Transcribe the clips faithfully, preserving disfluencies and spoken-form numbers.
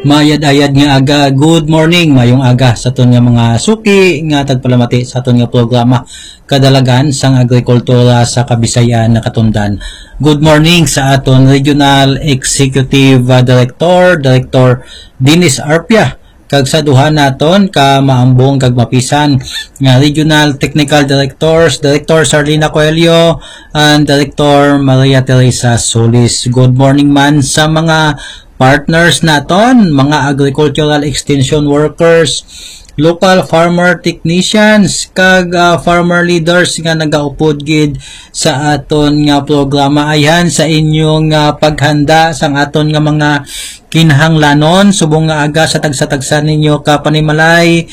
Mayad-ayad nga aga, good morning, mayong aga sa aton nga mga suki nga tagpalamati sa aton nga programa kadalagan sang agrikultura sa Kabisayan na katundan. Good morning sa aton Regional Executive Director, Director Dennis Arpia, kag sa duha naton ka maambong kag mapisan nga Regional Technical Directors, Director Sarlina Coelho and Director Maria Teresa Solis. Good morning man sa mga partners naton, mga agricultural extension workers, local farmer technicians, kag uh, farmer leaders nga nagaupod gid sa aton nga programa. Ayan sa inyong uh, paghanda sang aton nga mga kinahanglanon subong nga aga sa tagsa-tagsa ninyo ka panimalay,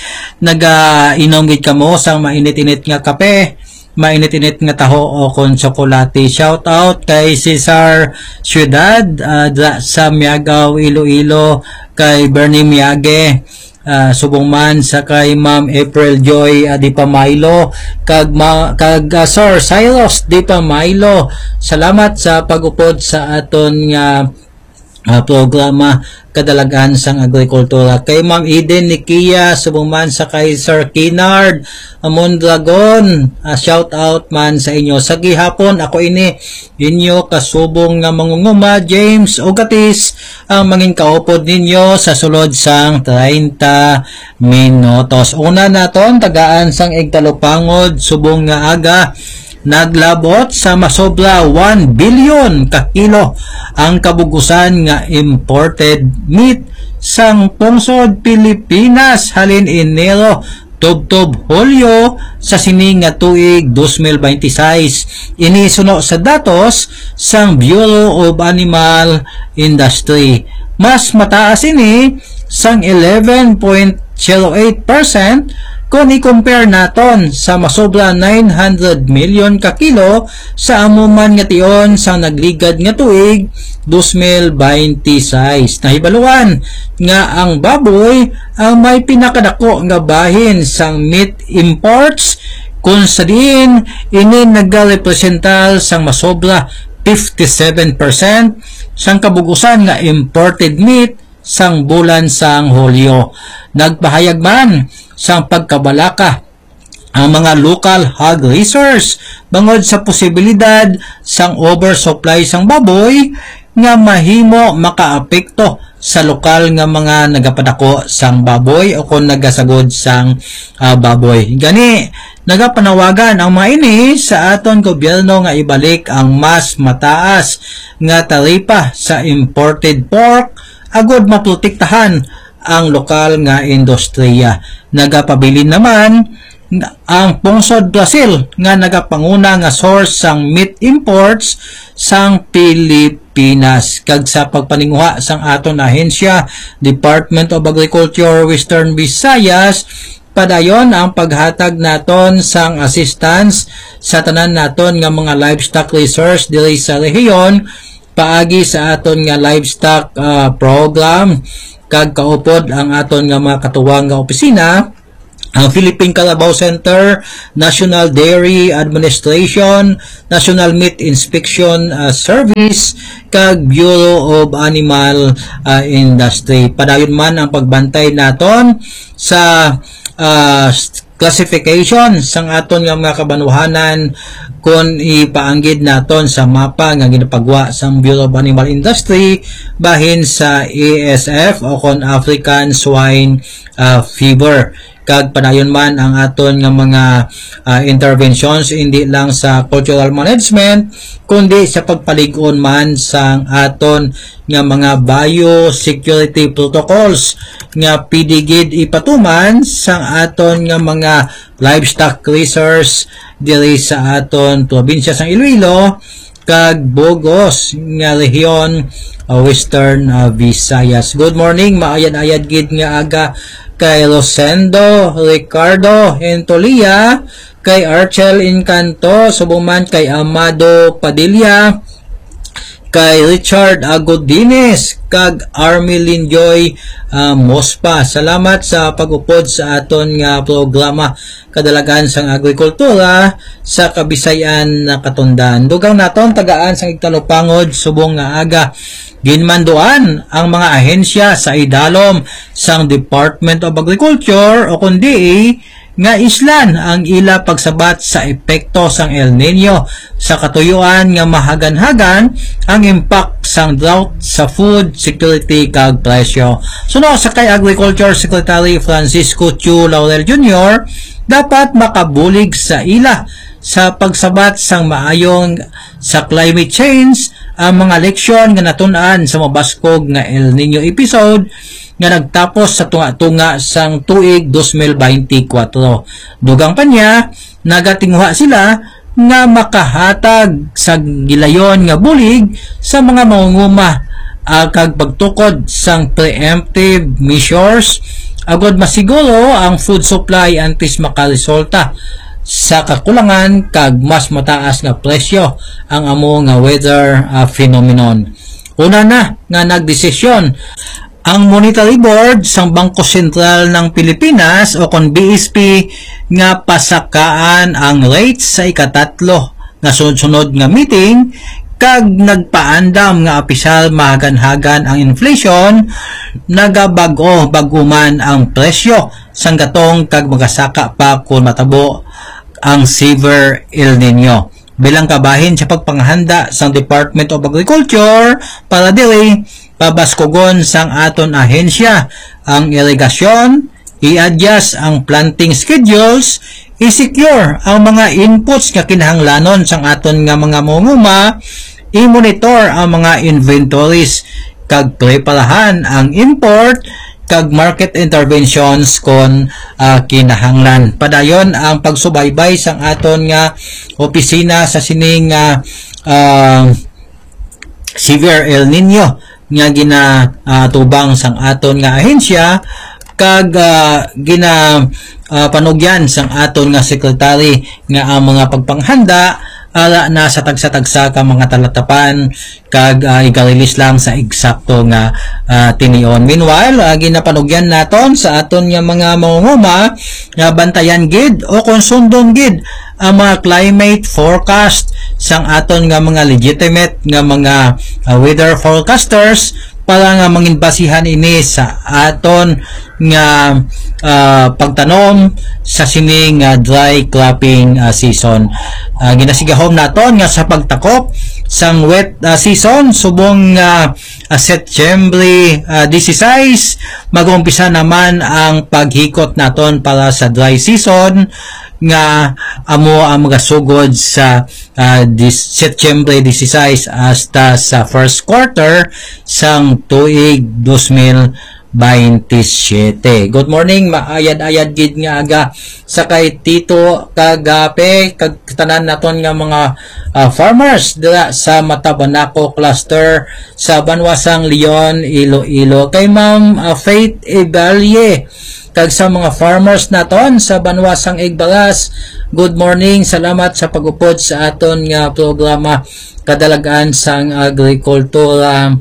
naga-inom gid kamo sang mainit-init nga kape, mainit-init nga taho o kon tsokolate. Shout out kay Cesar Ciudad uh, sa Miagaw, Iloilo, kay Bernie Miage, uh, subong man sa kay Ma'am April Joy uh, Di Pamailo, kag, ma, kag uh, Sir Cyrus Di Pamailo. Salamat sa pag-upod sa aton nga uh, programa kadalagan sang agrikultura. Kay Ma'am Eden Nikia, subong man sa kay Sir Kinard Mondragon, uh, shout out man sa inyo. Sa gihapon ako ini inyo kasubong nga mangunguma James Ogatis ang mangin kaupod ninyo sa sulod sang thirty minutos. Una naton tagaan sang igtalupangod subong nga aga naglabot sa masobra one billion ka kilo ang kabugusan nga imported meat sang pungsod Pilipinas halin Enero tubtob Hulyo sa sini nga tuig twenty twenty-six. Inisuno sa datos sang Bureau of Animal Industry. Mas mataas ini sang eleven point zero eight percent kung i-compare naton sa masobra nine hundred million ka kilo sa amuman nga tion sa nagligad nga tuig twenty twenty-six. Nahibaluan nga ang baboy ang may pinakadako nga bahin sang meat imports kung sa diin ini nagarepresental sang masobra fifty-seven percent sang kabugusan nga imported meat sang bulan sang Hulyo. Nagpahayag man sang pagkabalaka ang mga local hog raisers bangod sa posibilidad sang oversupply sang baboy nga mahimo makaapekto sa lokal nga mga nagapadako sang baboy o kung nagasagod sang uh, baboy. Gani nagapanawagan ang mga ini sa aton gobyerno nga ibalik ang mas mataas nga taripa sa imported pork agod maprotektahan ang lokal nga industriya. Nagapabilin naman ang pungsod Brazil nga nagapanguna nga source sang meat imports sang Pilipinas. Kag sa pagpaninguha sang aton ahensya Department of Agriculture Western Visayas, padayon ang paghatag naton sang assistance sa tanan naton nga mga livestock research diri sa rehiyon paagi sa aton nga livestock uh, program. Kag kaupod ang aton nga mga katuwang nga opisina, ang Philippine Carabao Center, National Dairy Administration, National Meat Inspection uh, Service, kag Bureau of Animal uh, Industry. Padayon man ang pagbantay naton sa uh, classification sang aton nga mga kabanuhanan kung ipaanggid naton sa mapa nga ginapagwa sang Bureau of Animal Industry bahin sa A S F o kon African Swine uh, Fever. Kag padayon man ang aton nga mga uh, interventions hindi lang sa cultural management kundi sa pagpalig-on man sang aton nga mga biosecurity protocols nga pidigid ipatuman sang aton nga mga livestock raisers diri sa aton probinsya sang Iloilo kag Bogos nga rehiyon uh, Western uh, Visayas. Good morning, maayad-ayad gid nga aga kay Rosendo Ricardo Entolia, kay Archel Encanto, subong man kay Amado Padilla, kay Richard Agodines kag Army Joy uh, Mospa. Salamat sa pag-upod sa aton nga programa kadalagan sang agrikultura sa Kabisayan na Katundan. Dugang naton tagaan sang Igtalupangod subong nga aga ginmanduan ang mga ahensya sa idalom sang Department of Agriculture o kundi nga islan ang ila pagsabat sa epekto sang El Nino sa katuyuan nga mahagan-hagan ang impact sang drought sa food security kag presyo. Suno sa kay Agriculture Secretary Francisco Chu Laurel Junior dapat makabulig sa ila sa pagsabat sang maayong sa climate change ang mga leksyon nga natun-an sa mabaskog nga El Nino episode nga nagtapos sa tunga-tunga sang tuig twenty twenty-four. Dugang pa niya, nagatingwa sila nga makahatag sa gilayon nga bulig sa mga mangunguma uh, kag pagtukod sang preemptive measures agod masiguro ang food supply antes makaresulta sa kakulangan kag mas mataas nga presyo ang amo nga weather uh, phenomenon. Una na nga nagdesisyon ang Monetary Board sang Bangko Sentral ng Pilipinas o kon B S P nga pasakaan ang rates sa ikatatlo nga sunod-sunod nga meeting kag nagpaandam nga opisyal mahagan-hagan ang inflation nagabag-o baguman ang presyo sang gatong kag magasaka pa kung matabo ang severe El Nino. Bilang kabahin sa pagpanghanda sang Department of Agriculture para dili pabaskogon sang aton ahensya ang irigasyon, i-adjust ang planting schedules, i-secure ang mga inputs nga kinahanglanon sang aton nga mga mangunguma, i-monitor ang mga inventories kag preparahan ang import kag market interventions kon uh, kinahanglan. Padayon ang pagsubaybay sang aton nga opisina sa sining uh, uh, severe El Nino nga ginatubang uh, sang aton nga ahensya kag uh, gina uh, panugyan sang aton nga sekretary nga ang mga pagpanghanda ala na sa tagsa-tagsa ka mga talatapan kag uh, igalilis lang sa eksakto nga uh, tinion. Meanwhile, uh, ginapanugyan naton sa aton nga mga mangunguma nga bantayan gid o konsundon gid ang mga climate forecast sang aton nga mga legitimate nga mga uh, weather forecasters para nga manginbasihan ini sa aton nga uh, pagtanom sa sining uh, dry cropping uh, season. Uh, ginasigahom naton nga sa pagtakop sang wet uh, season subong uh, uh, September uh, sixteen mag-umpisa naman ang paghikot naton para sa dry season nga amo ang magasugod sa uh, September sixteen hasta sa first quarter sang tuig twenty twenty-seven. Good morning, maayad-ayad gid nga aga sa kay Tito Kagape kag tanan naton nga mga uh, farmers dira sa Matabanaco cluster sa Banwasang Leon, Iloilo. Kay Ma'am uh, Faith Ebalye kag sa mga farmers naton sa Banwasang Igbalas, good morning, salamat sa pag-upod sa aton nga programa kadalagan sang agrikultura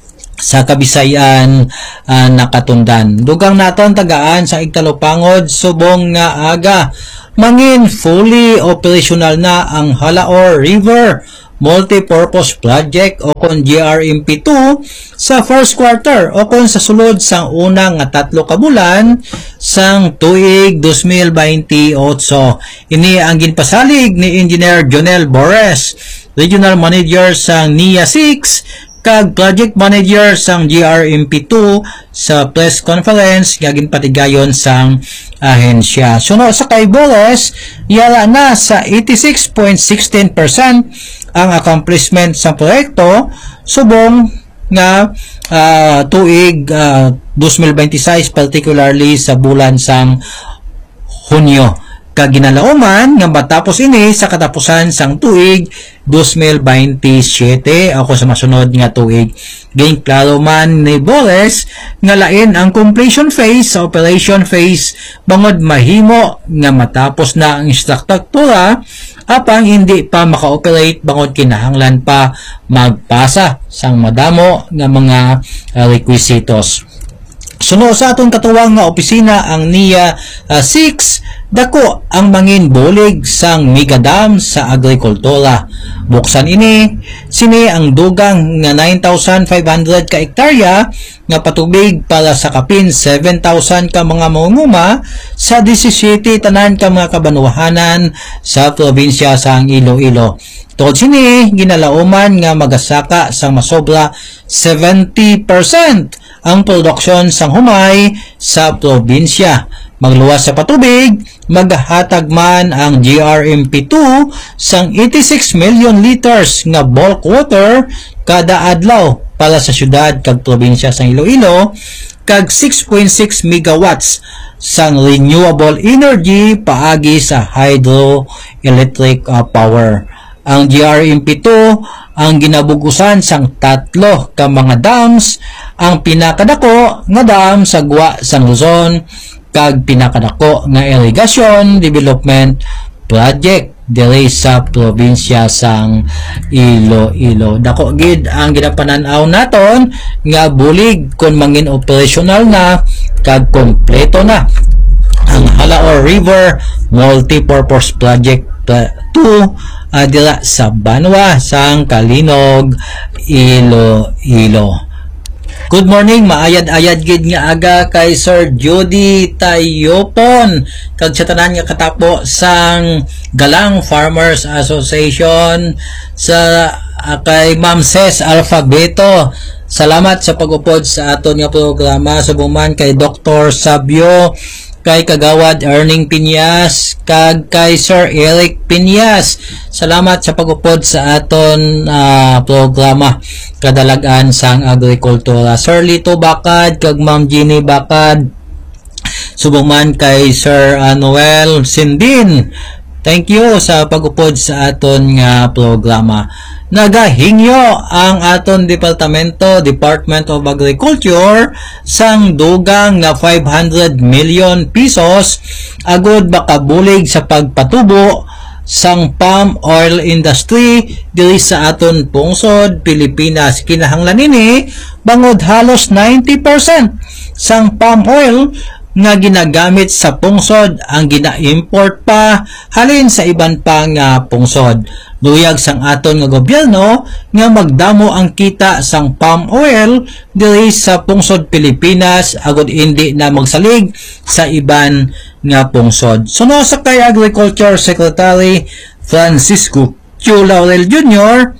sa Kabisayan uh, na Katundan. Dugang naton tagaan sa Igtalupangod subong nga aga mangin fully operational na ang Halaor River Multipurpose Project o kon G R M P two sa first quarter o kon sa sulod sang unang nga tatlo ka bulan sang tuig twenty twenty-eight. Ini ang ginpasalig ni Engineer Jonel Bores, Regional Manager sang N I A six kag Project Manager sang G R M P two sa press conference nga ginpatigayon sang ahensya. Suno sa kay Bores, yala na sa eighty-six point one six percent ang accomplishment sa proyekto subong nga uh, tuig uh, twenty twenty-six particularly sa bulan sang Hunyo. kag ginalauman nga matapos ini sa katapusan sang tuig twenty twenty-seven ako sa masunod nga tuig. Ging klaro man ni Boles nga lain ang completion phase sa operation phase bangod mahimo nga matapos na ang istruktura apang hindi pa maka-operate bangod kinahanglan pa magpasa sang madamo nga mga uh, requisitos. Suno sa atong katuwang nga opisina ang N I A uh, six, dako ang mangin bulig sang mega dam sa agrikultura. Buksan ini, sini ang dugang nga nine thousand five hundred ka hektarya nga patubig para sa kapin seven thousand ka mga mangunguma sa seventeen tanan ka mga kabanwahanan sa probinsya sang Iloilo. Tungod sini, ginalauman nga magasaka sang masobra seventy percent ang produksyon sang humay sa probinsya. Magluwas sa patubig, maghatag man ang G R M P two sang eighty-six million liters nga bulk water kada adlaw para sa syudad kag probinsya sang Iloilo kag six point six megawatts sang renewable energy paagi sa hydroelectric uh, power. Ang G R M P two ang ginabugusan sang tatlo ka mga dams, ang pinakadako nga dam sa Gwa sang Luzon kag pinakadako nga irrigation development project diri sa probinsya sang Iloilo. Dako gid ang ginapanan-aw naton nga bulig kon mangin operational na kag kompleto na ang Halaor River Multipurpose Project two uh, dira sa Banwa sang Kalinog, Iloilo. Good morning, maayad-ayad gid nga aga kay Sir Judy Tayopon kag sa tanan nga katapo sang Galang Farmers Association sa uh, kay Ma'am Ses Alfabeto. Salamat sa pag-upod sa aton nga programa. Subuman kay Doctor Sabio, kay Kagawad Erning Piñas, kag kay Sir Eric Piñas. Salamat sa pag-upod sa aton uh, programa kadalagan sang agrikultura. Sir Lito Bakad, kag Ma'am Jeannie Bakad. Subuman kay Sir uh, Noel Sindin. Thank you sa pag-upod sa aton nga programa. Nagahingyo ang aton departamento, Department of Agriculture, sang dugang nga five hundred million pesos agud makabulig sa pagpatubo sang palm oil industry diri sa aton pungsod Pilipinas. Kinahanglan ini bangod halos ninety percent sang palm oil nga ginagamit sa pungsod ang gina-import pa halin sa iban pang uh, pungsod. Luyag sang aton nga gobyerno nga magdamo ang kita sang palm oil diri sa pungsod Pilipinas agud hindi na magsalig sa iban nga pungsod. Suno sa kay Agriculture Secretary Francisco Q. Laurel Junior,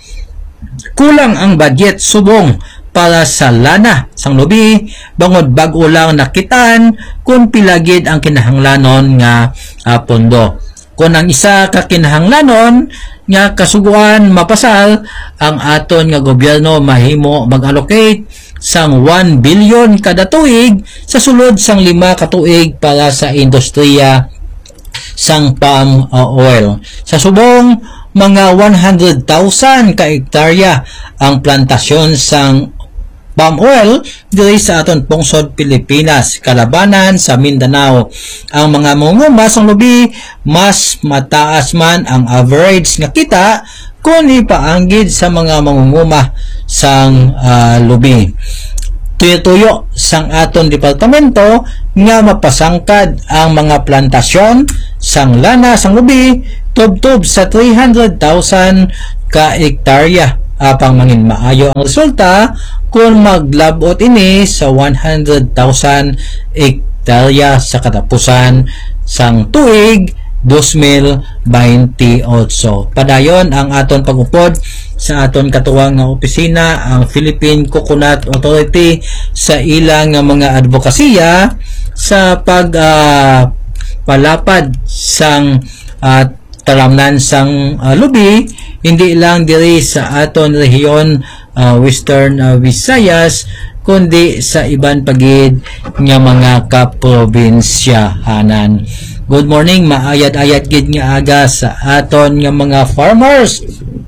kulang ang budget subong para sa lana sang lubi bangod bag-o lang nakitaan kung pilagid ang kinahanglanon nga uh, pondo. Kung ang isa ka kinahanglanon nga kasuguan mapasal, ang aton nga gobyerno mahimo mag-allocate sang one billion kada tuig sa sulod sang lima ka tuig para sa industriya sang palm uh, oil. Sa subong mga one hundred thousand ka hektarya ang plantasyon sang palm oil diri sa aton pungsod Pilipinas, kalabanan sa Mindanao. Ang mga mangunguma sang lubi mas mataas man ang average nga kita kung ipaanggid sa mga mangunguma sang uh, lubi. Tuyo-tuyo sang aton departamento nga mapasangkad ang mga plantasyon sang lana sang lubi tub-tub sa three hundred thousand ka hektarya. Apang mangin maayo ang resulta kung maglabot ini sa one hundred thousand hektarya sa katapusan sang tuig twenty twenty-eight. Padayon ang aton pag-upod sa aton katuwang nga opisina, ang Philippine Coconut Authority, sa ilang nga mga advokasya sa pag uh, palapad sang uh, talamnan sang uh, lubi, hindi lang diri sa aton rehiyon uh, Western uh, Visayas, kundi sa iban pagid nga mga kaprobinsyahanan. Good morning, maayat-ayat gid nga aga sa aton nga mga farmers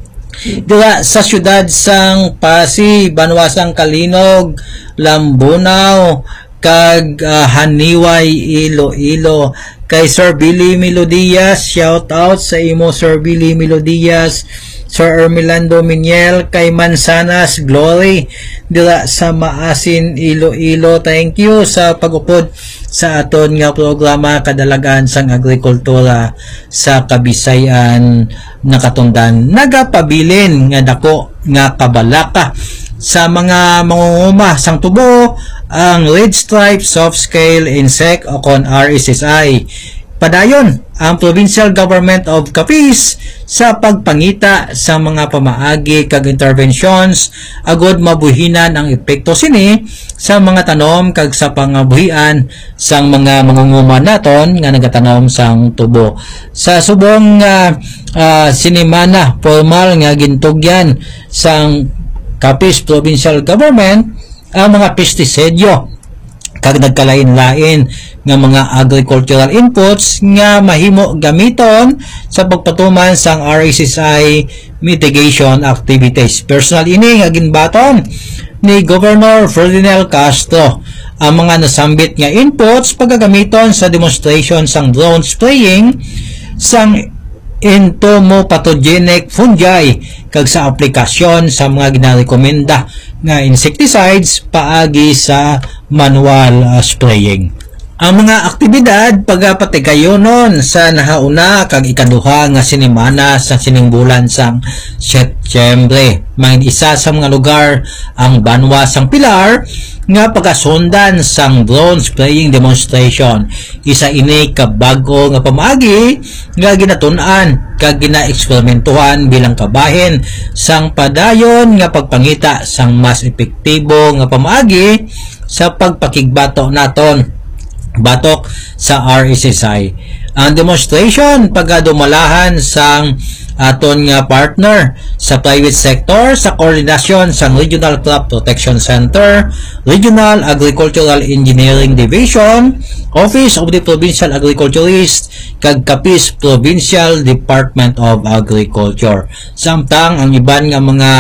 dira sa syudad sang Pasig, Banwasang Kalinog, Lambunaw, kag uh, Haniway, Iloilo. Kay Sir Billy Melodias, shout out sa imo Sir Billy Melodias. Sir Ermelando Miniel, kay Mansanas Glory dira sa Maasin, Iloilo. Thank you sa pag-upod sa aton nga programa kadalagan sang agrikultura sa Kabisayan nakatundan. Nagapabilin nga dako nga kabalaka sa mga mangunguma sang tubo ang red stripe soft scale insect o kon R S S I. Padayon ang Provincial Government of Capiz sa pagpangita sa mga pamaagi kag interventions agod mabuhinan ang epekto sini sa mga tanom kag sa pangabuhian sang mga mangunguma naton nga nagatanom sang tubo. Sa subong uh, uh, sinimana formal nga gintugyan sang Capiz Provincial Government ang mga pestisidyo kag nagkalain-lain nga mga agricultural inputs nga mahimo gamiton sa pagpatuman sang R S S I mitigation activities. Personal ini nga ginbaton ni Governor Ferdinand Castro ang mga nasambit nga inputs pagagamiton sa demonstration sang drone spraying sang entomopathogenic fungi kag sa aplikasyon sa mga ginarekomenda nga insecticides paagi sa manual uh, spraying. Ang mga aktibidad pagapatikayonon sa nahauna kag ikaduha nga sinimana sa siningbulan sang Setyembre. May isa sa mga lugar ang Banwa sang Pilar nga pagasundan sang drone spraying demonstration. Isa ini ka bago nga pamaagi nga ginatun-an kag ginaeksperimentuhan bilang kabahin sang padayon nga pagpangita sang mas epektibo nga pamaagi sa pagpakigbato naton batok sa R S S I. Ang demonstration pagadumalahan sang aton nga partner sa private sector sa koordinasyon sang Regional Crop Protection Center, Regional Agricultural Engineering Division, Office of the Provincial Agriculturist, kag Capiz Provincial Department of Agriculture. Samtang ang iban nga mga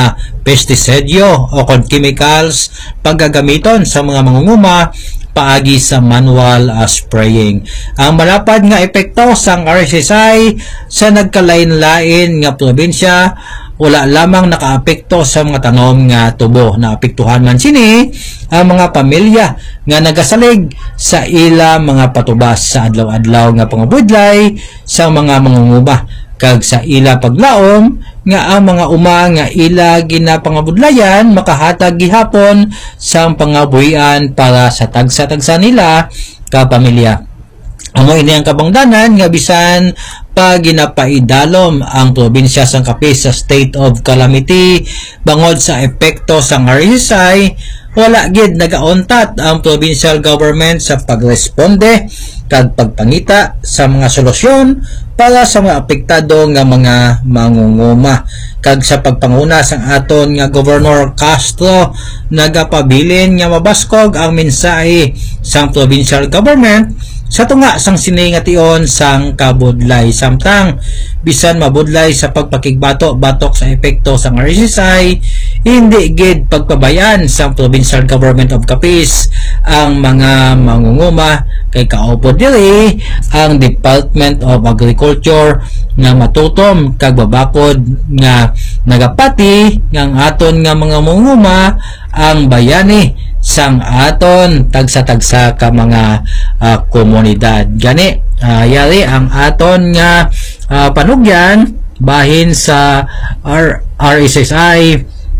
pestisidyo o kon chemicals paggagamiton sa mga mangunguma paagi sa manual uh, spraying. Ang malapad nga epekto sang R S S I sa nagkalain-lain nga probinsya wala lamang nakaapekto sa mga tanom nga tubo. Naapektuhan man sini ang mga pamilya nga nagasalig sa ila mga patubas sa adlaw-adlaw nga pangabudlay sa mga mangunguma kag sa ila paglaom nga ang mga uma nga ila ginapangabudlayan makahatag gihapon sang pangabuhian para sa tagsa-tagsa nila ka pamilya. Amo ini ang kabangdanan nga bisan pa ginapaidalom ang probinsya sang Capiz sa state of calamity bangod sa epekto sang R S S I, wala gid nagauntat ang provincial government sa pagresponde kag pagpangita sa mga solusyon para sa mga apektado nga mga mangunguma. Kag sa pagpanguna sang aton nga Governor Castro nagapabilin nga mabaskog ang mensahe sang provincial government sa tunga sang siningation sang kabudlay. Samtang bisan mabudlay sa pagpakigbato batok sa epekto sang R S S I, hindi gid pagpabayan sang provincial government of Capiz ang mga mangunguma kay kaupod diri ang Department of Agriculture nga matutom kag babakod nga nagapati ng aton nga mga mangunguma ang bayani sang aton tagsa-tagsa ka mga uh, komunidad. Gani uh, yari ang aton nga uh, panugyan bahin sa R S S I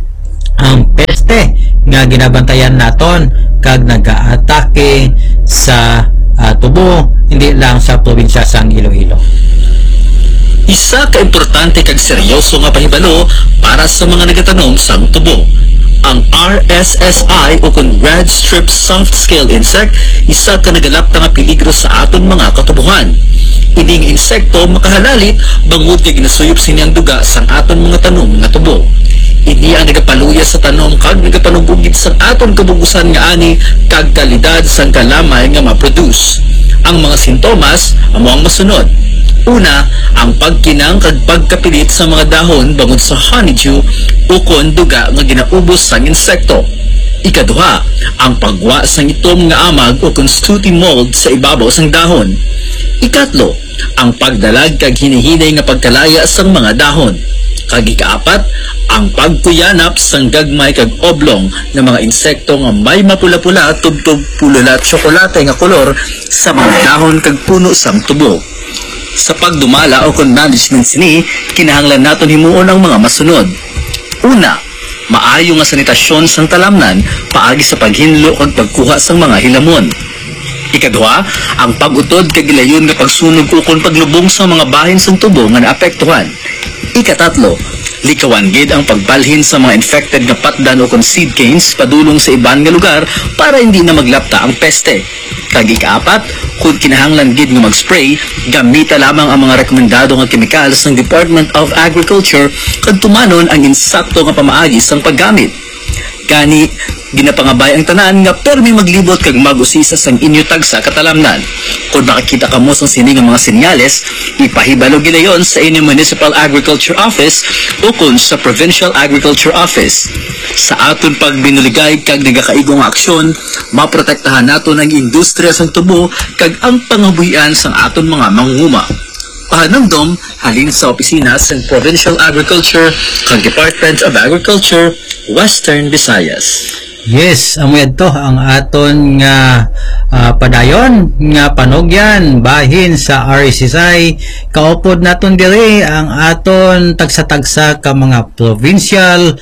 ang peste nga ginabantayan naton kag nag-aatake sa uh, tubo hindi lang sa probinsya sang Iloilo. Isa ka importante kag seryoso nga pahibalo para sa mga nagatanom sang tubo. Ang R S S I o kung red strip soft scale insect isa ka nagalap nga peligro sa aton mga katubuhan. Ining insekto makahalalit bangod kay ginasuyop siniyang duga sang aton mga tanom nga tubo. Ini ang nagapaluya sa tanom kag nagapanugugid sa aton kabugusan nga ani kag kalidad sang kalamay nga ma-produce. Ang mga sintomas amo ang masunod. Una, ang pagkinang kag pagkapilit sa mga dahon bangod sa honeydew o kon duga nga ginaubos sang insekto. Ikaduha, ang pagwa sang itom nga amag o kon sooty mold sa ibabaw sang dahon. Ikatlo, ang pagdalag kag hinihinay nga pagkalaya sang mga dahon. Kag ikaapat, ang pagkuyanap sang gagmay kag oblong ng mga insekto nga may mapula-pula, tubtub, pulula at tsokolate nga kolor sa mga dahon kag puno sang tubo. Sa pagdumala o kon management sini, kinahanglan naton himuon ang mga masunod. Una, maayo nga sanitasyon sang talamnan paagi sa paghinlo kag pagkuha sang mga hilamon. Ikaduha, ang pag-utod kag gilayon nga pagsunog ukon paglubong sa mga bahin sang tubo nga naapektuhan. Ikatatlo, likawan gid ang pagbalhin sa mga infected nga patdan o kon seed canes padulong sa iban nga lugar para hindi na maglapta ang peste. Kag ikaapat, kung kinahanglan gid nga mag-spray, gamita lamang ang mga rekomendado nga kemikal sang Department of Agriculture kag tumanon ang insakto nga pamaagi sang paggamit. Gani, ginapangabay ang tanan nga permi maglibot kag mag-usisa sang inyo tagsa katalamnan. Kung makakita ka mo sang sini nga mga senyales, ipahibalo gilayon sa inyong Municipal Agriculture Office o kun sa Provincial Agriculture Office. Sa aton pagbinuligay kag nagakaigong aksyon, maprotektahan naton ang industriya sang tubo kag ang pangabuhian sang aton mga mangunguma. Pahanamdom, halin sa opisina sa Provincial Agriculture kag Department of Agriculture, Western Visayas. Yes, amoy to ang aton nga uh, padayon nga panogyan bahin sa R S S I. Kaupod naton diri ang aton tagsa-tagsa ka mga Provincial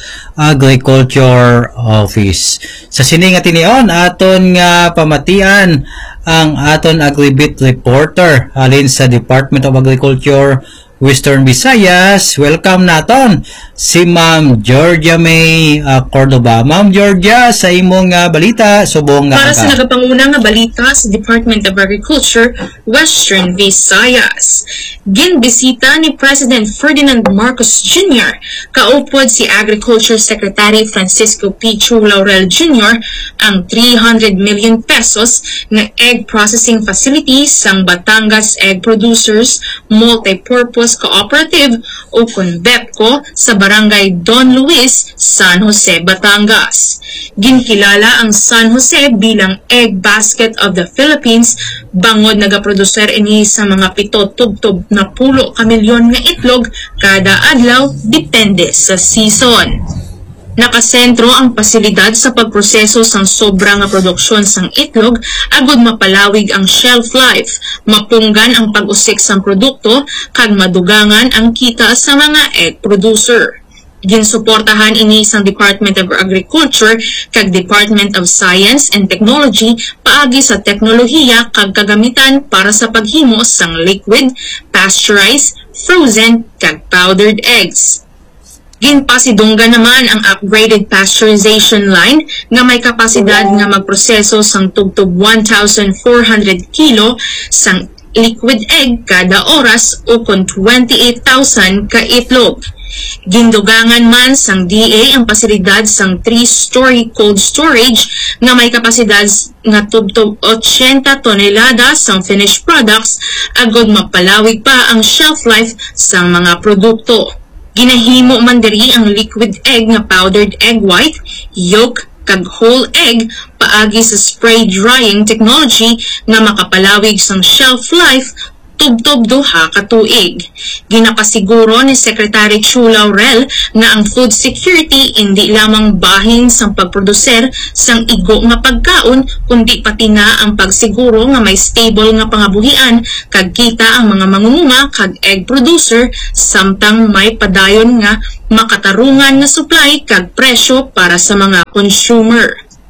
Agriculture Office. Sa sini nga tinion aton nga pamatian ang aton Agribit reporter halin sa Department of Agriculture Western Visayas. Welcome naton si Ma'am Georgia May uh, Cordoba. Ma'am Georgia, sa imong uh, balita subong nga para sa nagapangunang nga balita sa Department of Agriculture Western Visayas. Ginbisita ni President Ferdinand Marcos Junior kaupod si Agriculture Secretary Francisco P. Chu Laurel Junior ang three hundred million pesos nga egg processing facility sang Batangas Egg Producers Multipurpose Cooperative o kun BEPCO sa Barangay Don Luis, San Jose, Batangas. Ginkilala ang San Jose bilang Egg Basket of the Philippines bangod nagaproduser ini sa mga pito tubtob na pulo ka milyon nga itlog kada adlaw depende sa season. Nakasentro ang pasilidad sa pagproseso sang sobra nga produksyon sang itlog agud mapalawig ang shelf life, mapunggan ang pag-usik sang produkto kag madugangan ang kita sa mga egg producer. Ginsuportahan ini sang Department of Agriculture kag Department of Science and Technology paagi sa teknolohiya kag kagamitan para sa paghimo sang liquid, pasteurized, frozen kag powdered eggs. Ginpasidunggan naman ang upgraded pasteurization line nga may kapasidad nga magproseso sang tubtob one thousand four hundred kilo sang liquid egg kada oras o kon twenty-eight thousand ka itlog. Gindugangan man sang D A ang pasilidad sang three-story cold storage nga may kapasidad nga tubtob eighty tonelada sang finished products agud mapalawig pa ang shelf life sang mga produkto. Ginahimo man diri ang liquid egg nga powdered egg white, yolk, kag whole egg paagi sa spray drying technology nga makapalawig sang shelf life tubtob duha ka tuig. Ginakasiguro ni Secretary Chu Laurel nga ang food security hindi lamang bahin sang pagproduser sang igo nga pagkaon kundi pati na ang pagsiguro nga may stable nga pangabuhian kag kita ang mga mangunguma kag egg producer samtang may padayon nga makatarungan nga supply kag presyo para sa mga consumer.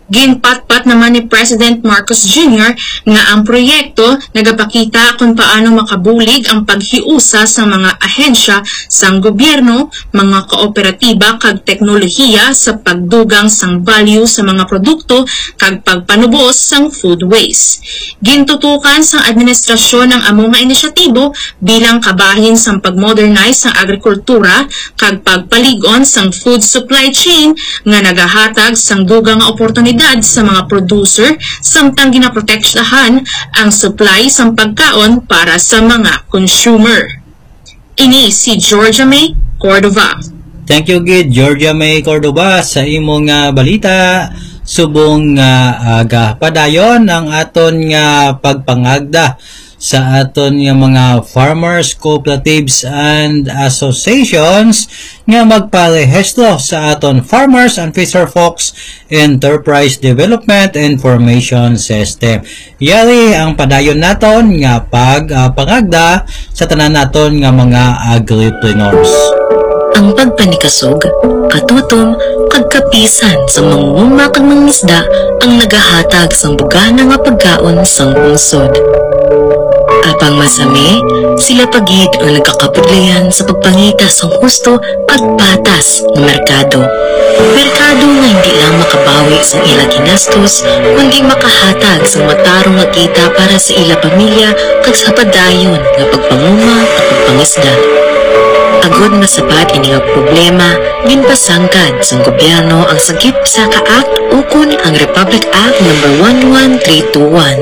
Ginpatpat naman ni President Marcos Junior nga ang proyekto nagapakita kung paano makabulig ang paghiusa sa mga ahensya sang gobyerno, mga kooperatiba kag teknolohiya sa pagdugang sang value sa mga produkto kag pagpanubos sang food waste. Gintutukan sang administrasyon ng amo nga inisyatibo bilang kabahin sang pagmodernize sang agrikultura kag pagpaligon sang food supply chain nga nagahatag sang dugang nga oportunidad sa mga producer samtang ginaprotektahan ang supply sang pagkaon para sa mga consumer. Ini si Georgia May Cordova. Thank you gid Georgia May Cordova sa imong nga balita. Subong nga aga padayon ang aton nga pagpangagda sa aton nga mga farmers, cooperatives and associations nga magparehistro sa aton Farmers and Fisher Folks Enterprise Development Information System. Yari ang padayon naton nga pagpangagda sa tanan naton nga mga agripreneurs. Ang pagpanikasog, katutom, kag kapisan sa mangungma kag mangisda ang nagahatag sang bugana nga pagkaon sang lungsod. Apang masami, sila pagid ang nagkakapudlayan sa pagpangita sang husto at patas ng merkado. Merkado nga hindi lang makabawi sa ila ginastos, kundi makahatag sa matarong nga kita para sa ila pamilya kag sa padayon nga pagpanguma at pagpangisda. Agod na sapat ini nga problema, ginpasangkad sa gobyerno ang sagip sa Act ukon ang Republic Act number one one three two one.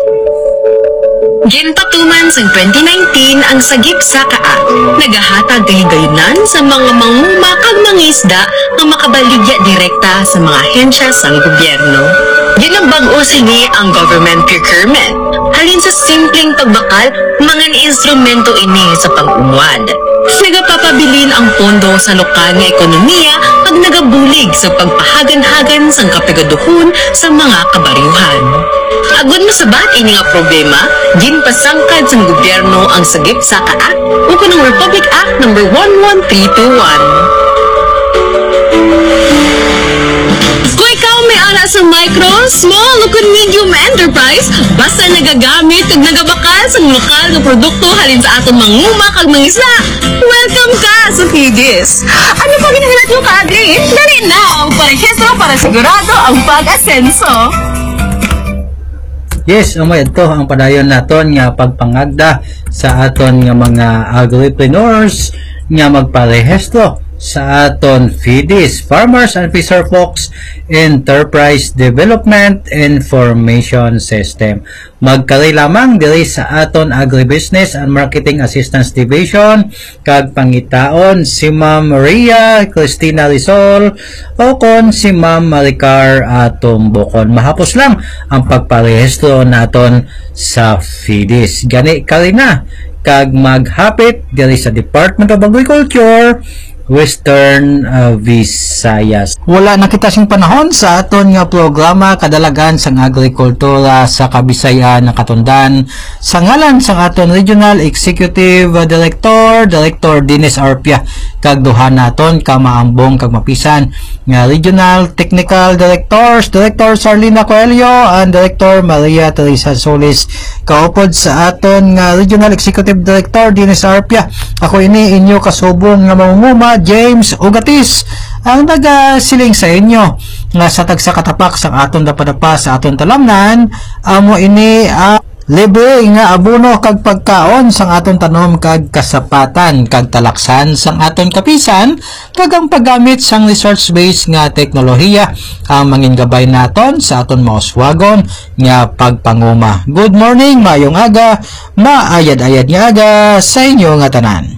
Ginpatuman sa twenty nineteen ang Sagip Saka Act, nagahatag kahigayunan sa mga manguma kag mangisda nga makabaligya direkta sa mga ahensya sang gobyerno. Ginambag-o sini ang government procurement. Halin sa simpleng pagbakal, mga instrumento ini sa pag-umwad. Nagapapabilin ang pondo sa lokal nga ekonomiya pag nagabulig sa pagpahagan-hagan sang kapigaduhon sa mga kabaryuhan. Agud masabat ini nga problema, ginpasangkad sang gobyerno ang Sagip Saka Act ukon ang Republic Act number one one three two one. Kung ikaw may ala sa micro, small ukon medium enterprise, basta nagagamit ug nagabakal sa lokal nga produkto halin sa aton manguma kag mangisda, welcome ka sa Fidis. Ano pa ginahanap nyo ka, Adri? Dali na ang parehistro para sigurado ang pag-asenso. Yes, umay ito ang padayon naton nga pagpangagda sa aton nga mga agripreneurs nga magparehistro sa aton Fidis, Farmers and Fisher Folks Enterprise Development Information System. Magkari lamang diri sa aton Agribusiness and Marketing Assistance Division kag pangitaon si Ma'am Maria Cristina Rizal o kon si Ma'am Maricar Atumbokon. Mahapos lang ang pagparehistro naton sa Fidis. Gani kari na kag maghapit diri sa Department of Agriculture, Western uh, Visayas. Wala na kita sing panahon sa aton nga programa kadalagan sang agrikultura sa Kabisayan na Katundan sa ngalan sang aton Regional Executive Director, Director Dennis Arpia, kag duha naton ka maambong kag mapisan nga Regional Technical Directors, Director Sarlina Coelho and Director Maria Teresa Solis. Kaupod sa aton nga Regional Executive Director Dennis Arpia. Ako ini inyo kasubong nga mamumuma James Ugatis ang nagasiling sa inyo nga sa tagsa katapak sa aton dapadapa sa aton talamnan amo ini ang uh, libre nga abono kag pagkaon sang aton tanom kag kasapatan kag talaksan sang aton kapisan kag ang paggamit sang research based nga teknolohiya ang mangingabay naton sa aton mauswagon nga pagpanguma. Good morning, mayong aga, maayad-ayad nga aga sa inyo nga tanan.